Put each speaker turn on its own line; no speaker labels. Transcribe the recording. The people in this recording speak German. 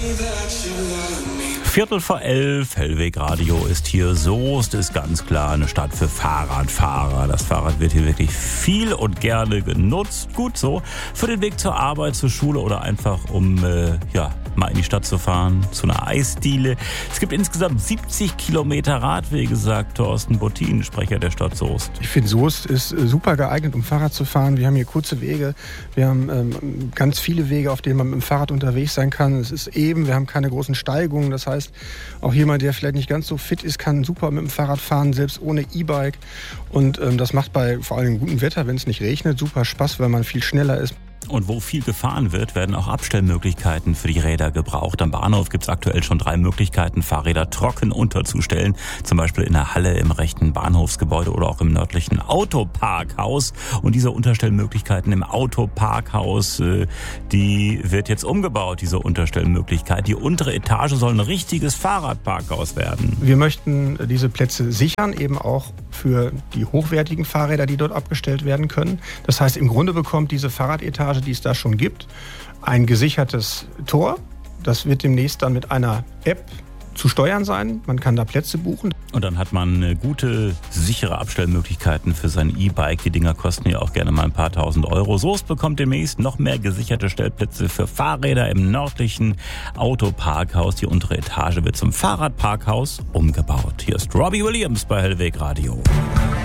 11:15, Hellweg Radio ist hier. Soest ist ganz klar eine Stadt für Fahrradfahrer. Das Fahrrad wird hier wirklich viel und gerne genutzt. Gut so. Für den Weg zur Arbeit, zur Schule oder einfach um mal in die Stadt zu fahren, zu einer Eisdiele. Es gibt insgesamt 70 Kilometer Radwege, sagt Thorsten Bottin, Sprecher der Stadt Soest.
Ich finde, Soest ist super geeignet, um Fahrrad zu fahren. Wir haben hier kurze Wege. Wir haben ganz viele Wege, auf denen man mit dem Fahrrad unterwegs sein kann. Es ist eben, wir haben keine großen Steigungen. Das heißt, auch jemand, der vielleicht nicht ganz so fit ist, kann super mit dem Fahrrad fahren, selbst ohne E-Bike. Und das macht bei vor allem gutem Wetter, wenn es nicht regnet, super Spaß, weil man viel schneller ist.
Und wo viel gefahren wird, werden auch Abstellmöglichkeiten für die Räder gebraucht. Am Bahnhof gibt es aktuell schon 3 Möglichkeiten, Fahrräder trocken unterzustellen. Zum Beispiel in der Halle im rechten Bahnhofsgebäude oder auch im nördlichen Autoparkhaus. Und diese Unterstellmöglichkeiten im Autoparkhaus, die wird jetzt umgebaut, diese Unterstellmöglichkeit. Die untere Etage soll ein richtiges Fahrradparkhaus werden.
Wir möchten diese Plätze sichern, eben auch für die hochwertigen Fahrräder, die dort abgestellt werden können. Das heißt, im Grunde bekommt diese Fahrradetage, die es da schon gibt, ein gesichertes Tor. Das wird demnächst dann mit einer App zu steuern sein. Man kann da Plätze buchen.
Und dann hat man gute, sichere Abstellmöglichkeiten für sein E-Bike. Die Dinger kosten ja auch gerne mal ein paar tausend Euro. Soest bekommt demnächst noch mehr gesicherte Stellplätze für Fahrräder im nördlichen Autoparkhaus. Die untere Etage wird zum Fahrradparkhaus umgebaut. Hier ist Robbie Williams bei Hellweg Radio.